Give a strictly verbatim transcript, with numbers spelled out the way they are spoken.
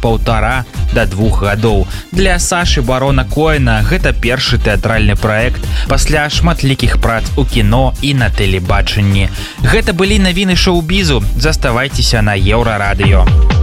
паўтара да двух гадоў. Для Сашы Барона Коэна гэта першы тэатральны праект пасля шматлікіх прац у кіно і на тэлебачанні. Гэта былі навіны шоу-бізу. Заставайцеся на Еўрарадыё.